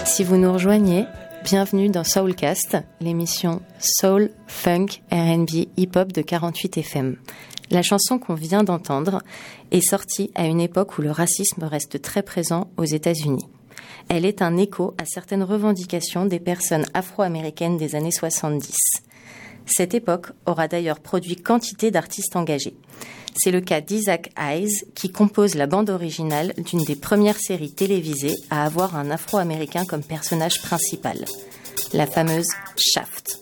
Si vous nous rejoignez, bienvenue dans Soulcast, l'émission Soul, Funk, R&B, Hip-Hop de 48 FM. La chanson qu'on vient d'entendre est sortie à une époque où le racisme reste très présent aux États-Unis. Elle est un écho à certaines revendications des personnes afro-américaines des années 70. Cette époque aura d'ailleurs produit quantité d'artistes engagés. C'est le cas d'Isaac Hayes, qui compose la bande originale d'une des premières séries télévisées à avoir un afro-américain comme personnage principal, la fameuse Shaft.